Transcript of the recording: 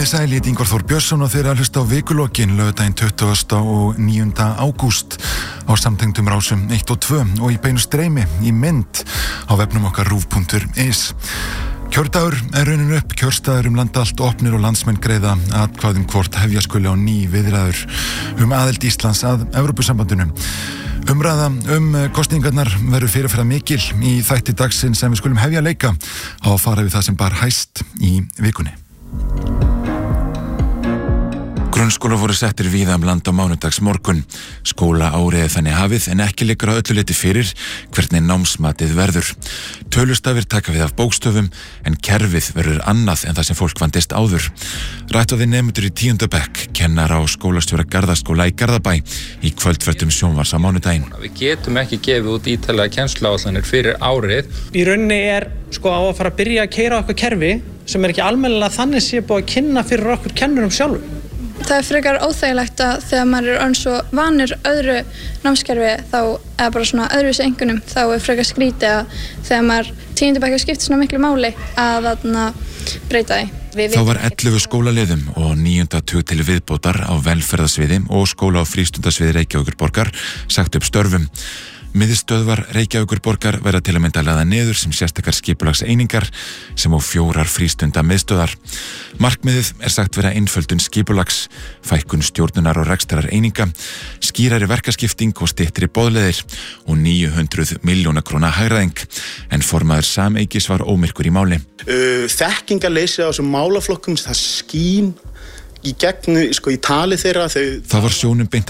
Komið sæl, ég heiti Ingvar Þór Björnsson og þeir að hlusta á vikulokin laugardaginn 29. ágúst á samtengdum rásum 1 og 2 og í beinu streymi í mynd á vefnum okkar rúv.is. Kjördagur runnin upp, kjörstaður land allt opnir og landsmenn greiða atkvæðum hvort hefja skuli á ný viðræður aðild Íslands að Evrópusambandinu. Umræða kosningarnar verður fyrirferða mikil í þætti dagsins sem við skulum hefja leika á að fara við það sem bar hæst í vikunni. Grunnskóla voru settir víða land á mánudags morgun. Skóla áriði þannig hafið en ekki liggur á öllu leyti fyrir hvernig námsmatið verður. Tölustafir taka við af bókstöfum en kerfið verður annað en það sem fólk vandist áður. Rætt við nemendur í 10. bekk, kennar á skólastjóra Garðaskóla í Garðabæ í kvöldfréttum sjónvarps á mánudaginn. Við getum ekki gefið út ítarlega kennsluáætlanir fyrir árið. Í rauninni á að fara að byrja að keyra okkur kerfi sem ekki almennilega þannig sé búið að kynna fyrir okkur kennurum sjálfum. Það frekar óþægilegt að þegar maður orðinn svo vanur öðru námskerfi þá eða bara svona öðruvísi einkunnum þá frekar skrítið að þegar maður 10. bekk skiptir svona miklu máli að breyta því. Þá var 11 skólaliðum og 9. tug til viðbótar á velferðasviði og skóla- og frístundasviði Reykjavíkurborgar sagt upp störfum. Miðstöðvar Reykjavíkurborgar verða til að mynda lagðar niður sem sérstakar skipulagseiningar sem og 4 frístunda miðstöðvar. Markmiðið sagt vera einföldun skipulags, fækkun stjórnunar og rekstrar eininga, skýrari verkaskipting og styttri boðleiðir og 900 milljóna króna hagræðing, en formaður Sameigis var ómyrkur í máli. Þekkingarleysi á þessum málaflokkum, það skín í gegn, í tali þeirra. Það var sjónum beint